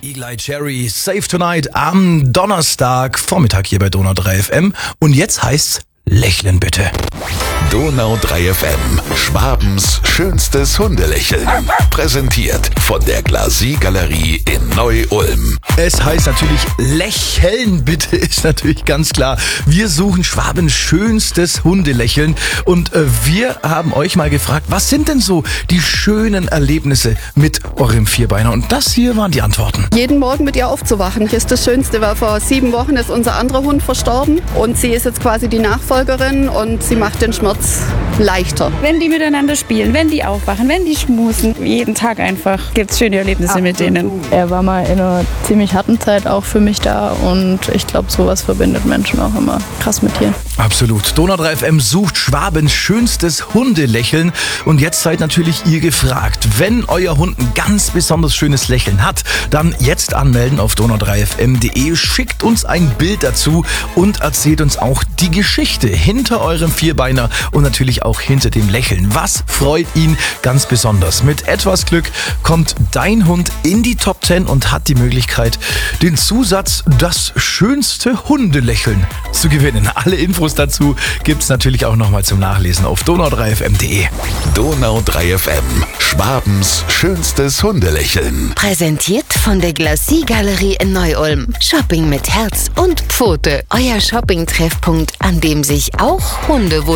Eagle-Eye Cherry, Save Tonight am Donnerstag Vormittag hier bei Donau 3 FM. Und jetzt heißt's lächeln bitte. Donau 3 FM, Schwabens schönstes Hundelächeln. Präsentiert von der Glacis Galerie in Neu-Ulm. Es heißt natürlich lächeln bitte, ist natürlich ganz klar. Wir suchen Schwabens schönstes Hundelächeln und wir haben euch mal gefragt, was sind denn so die schönen Erlebnisse mit eurem Vierbeiner? Und das hier waren die Antworten. Jeden Morgen mit ihr aufzuwachen ist das Schönste, weil vor 7 Wochen ist unser anderer Hund verstorben und sie ist jetzt quasi die Nachfolgerin und sie macht den Schmerz leichter. Wenn die miteinander spielen, wenn die aufwachen, wenn die schmusen, jeden Tag einfach gibt's schöne Erlebnisse mit denen. Er war mal in einer ziemlich harten Zeit auch für mich da und ich glaube, sowas verbindet Menschen auch immer krass mit Tieren. Absolut. Donau 3 FM sucht Schwabens schönstes Hundelächeln und jetzt seid natürlich ihr gefragt. Wenn euer Hund ein ganz besonders schönes Lächeln hat, dann jetzt anmelden auf donau3fm.de, schickt uns ein Bild dazu und erzählt uns auch die Geschichte hinter eurem Vierbeiner und natürlich auch hinter dem Lächeln. Was freut ihn ganz besonders? Mit etwas Glück kommt dein Hund in die Top 10 und hat die Möglichkeit, den Zusatz das schönste Hundelächeln zu gewinnen. Alle Infos dazu gibt's natürlich auch nochmal zum Nachlesen auf donau3fm.de. Donau 3 FM, Schwabens schönstes Hundelächeln. Präsentiert von der Glacis Galerie in Neu-Ulm. Shopping mit Herz und Pfote. Euer Shopping-Treffpunkt, an dem sich auch Hunde